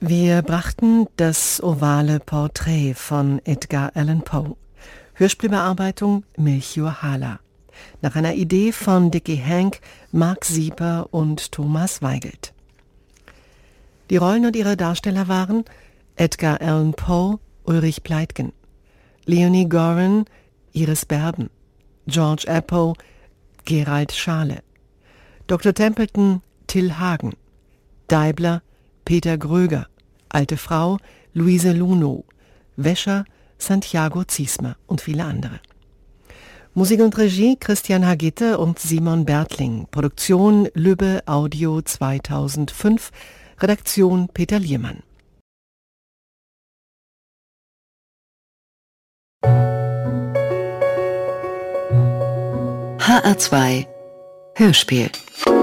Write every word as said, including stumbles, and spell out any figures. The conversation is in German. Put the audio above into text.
Wir brachten das ovale Porträt von Edgar Allan Poe. Hörspielbearbeitung Melchior Hala. Nach einer Idee von Dickie Hank, Mark Sieper und Thomas Weigelt. Die Rollen und ihre Darsteller waren Edgar Allan Poe, Ulrich Pleitgen, Leonie Goren, Iris Berben, George Appow, Gerald Schale, Doktor Templeton, Till Hagen, Deibler, Peter Gröger, Alte Frau, Luise Lunow, Wäscher, Santiago Ziesmer und viele andere. Musik und Regie Christian Hagitte und Simon Bertling. Produktion Lübbe Audio zweitausendfünf. Redaktion Peter Liermann. H R zwei Hörspiel